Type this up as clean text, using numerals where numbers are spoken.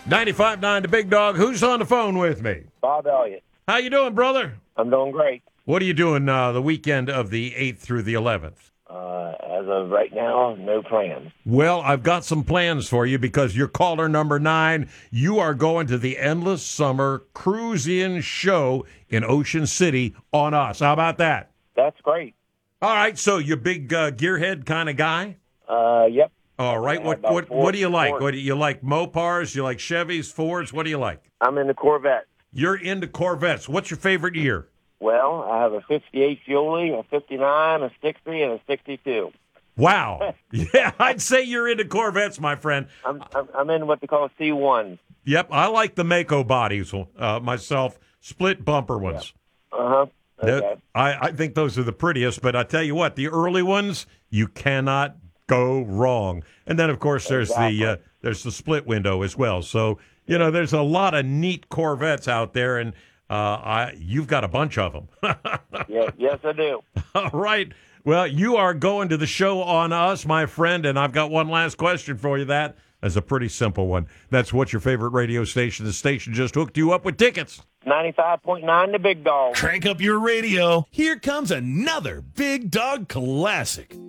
95.9 The Big Dog. Who's on the phone with me? Bob Elliott. How you doing, brother? I'm doing great. What are you doing the weekend of the 8th through the 11th? As of right now, no plans. Well, I've got some plans for you because you're caller number 9. You are going to the Endless Summer Cruise-In Show in Ocean City on us. How about that? That's great. All right, so you're a big gearhead kind of guy? Yep. All right, what do you like? What do you like? Mopars? You like Chevys, Fords? What do you like? I'm in the Corvette. You're into Corvettes. What's your favorite year? Well, I have a 58 Fuelie, a 59, a 60, and a 62. Wow. Yeah, I'd say you're into Corvettes, my friend. I'm in what they call C1s. Yep, I like the Mako bodies myself, split bumper ones. Yep. Uh-huh. Okay. I think those are the prettiest, but I tell you what, the early ones, you cannot go wrong. And then, of course, there's the split window as well. So, there's a lot of neat Corvettes out there, and you've got a bunch of them. Yeah, yes, I do. All right. Well, you are going to the show on us, my friend, and I've got one last question for you. That's a pretty simple one. That's what's your favorite radio station? The station just hooked you up with tickets. 95.9 The Big Dog. Crank up your radio. Here comes another Big Dog classic.